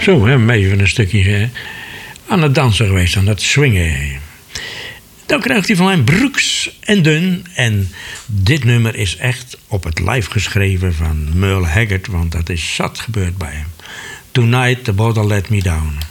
zo, hè, even een stukje aan het dansen geweest, aan het swingen. Dan krijgt hij van mij Brooks and Dunn. En dit nummer is echt op het live geschreven van Merle Haggard, want dat is zat gebeurd bij hem. Tonight the bottle let me down.